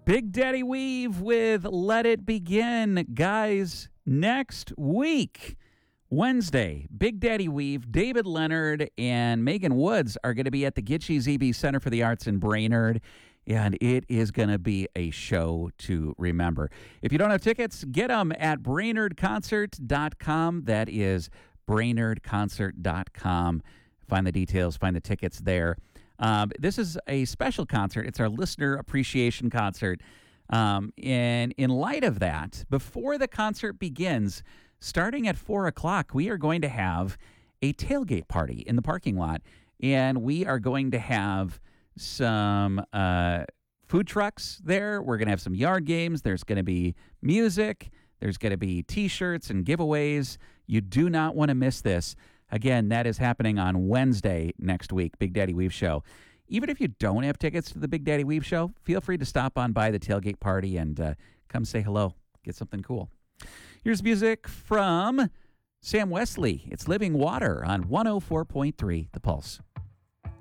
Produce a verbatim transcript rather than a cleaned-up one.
Big Daddy Weave with Let It Begin. Guys, next week, Wednesday, Big Daddy Weave, David Leonard, and Megan Woods are going to be at the Gitche Z B Center for the Arts in Brainerd, and it is going to be a show to remember. If you don't have tickets, get them at brainerd concert dot com. That is brainerd concert dot com. Find the details, find the tickets there. Um, this is a special concert. It's our listener appreciation concert. Um, and in light of that, before the concert begins, starting at four o'clock, we are going to have a tailgate party in the parking lot. And we are going to have some uh, food trucks there. We're going to have some yard games. There's going to be music. There's going to be T-shirts and giveaways. You do not want to miss this. Again, that is happening on Wednesday next week, Big Daddy Weave Show. Even if you don't have tickets to the Big Daddy Weave Show, feel free to stop on by the tailgate party and uh, come say hello, get something cool. Here's music from Sam Wesley. It's Living Water on one oh four point three The Pulse.